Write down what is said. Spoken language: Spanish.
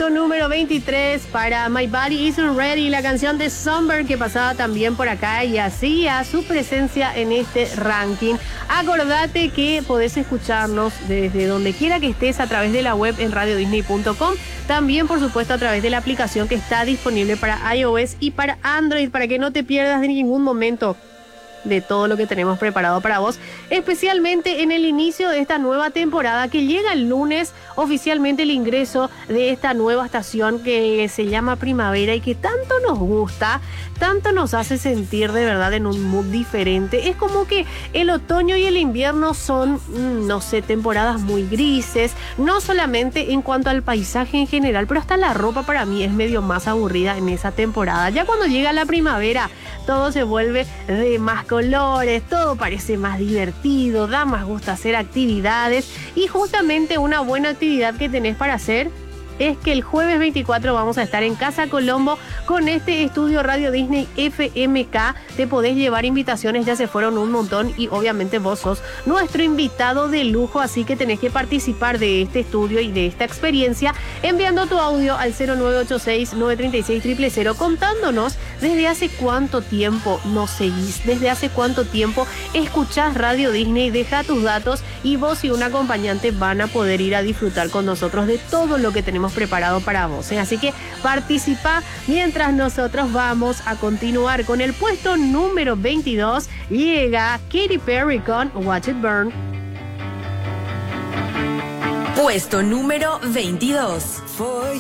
puesto número 23 para My Body Isn't Ready, la canción de Summer que pasaba también por acá y hacía su presencia en este ranking. Acordate que podés escucharnos desde donde quiera que estés a través de la web en radiodisney.com. También, por supuesto, a través de la aplicación que está disponible para iOS y para Android, para que no te pierdas de ningún momento de todo lo que tenemos preparado para vos, especialmente en el inicio de esta nueva temporada que llega el lunes oficialmente el ingreso de esta nueva estación que se llama primavera y que tanto nos gusta, tanto nos hace sentir de verdad en un mood diferente. Es como que el otoño y el invierno son, no sé, temporadas muy grises, no solamente en cuanto al paisaje en general, pero hasta la ropa para mí es medio más aburrida en esa temporada. Ya cuando llega la primavera, todo se vuelve de más colores, todo parece más divertido, da más gusto hacer actividades y justamente una buena actividad que tenés para hacer es que el jueves 24 vamos a estar en Casa Colombo con este estudio Radio Disney FMK. Te podés llevar invitaciones, ya se fueron un montón y obviamente vos sos nuestro invitado de lujo, así que tenés que participar de este estudio y de esta experiencia enviando tu audio al 0986-936-000 contándonos desde hace cuánto tiempo nos seguís, desde hace cuánto tiempo escuchás Radio Disney, deja tus datos y vos y un acompañante van a poder ir a disfrutar con nosotros de todo lo que tenemos preparado para vos, ¿eh? Así que participa mientras nosotros vamos a continuar con el puesto número 22. Llega Katy Perry con Watch It Burn. Puesto número 22.